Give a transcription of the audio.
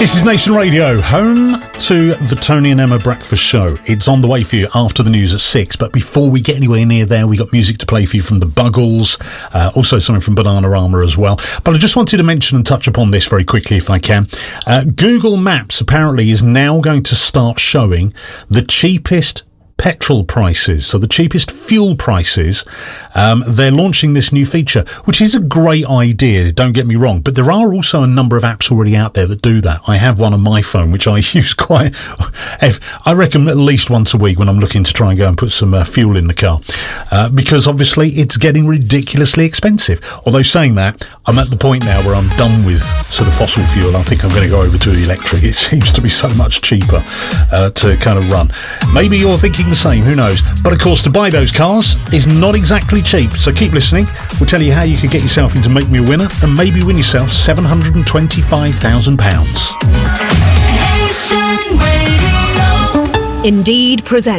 This is Nation Radio, home to the Tony and Emma Breakfast Show. It's on the way for you after the news at 6, but before we get anywhere near there, we got music to play for you from the Buggles, also something from Bananarama as well. But I just wanted to mention and touch upon this very quickly if I can. Google Maps apparently is now going to start showing the cheapest petrol prices, so the cheapest fuel prices. They're launching this new feature, which is a great idea, don't get me wrong, but there are also a number of apps already out there that do that. I have one on my phone which I use quite, I reckon at least once a week when I'm looking to try and go and put some fuel in the car, because obviously it's getting ridiculously expensive. Although saying that, I'm at the point now where I'm done with sort of fossil fuel. I think I'm going to go over to electric. It seems to be so much cheaper to kind of run. Maybe you're thinking the same, who knows? But of course, to buy those cars is not exactly cheap, so keep listening. We'll tell you how you could get yourself into Make Me a Winner and maybe win yourself £725,000. Indeed presents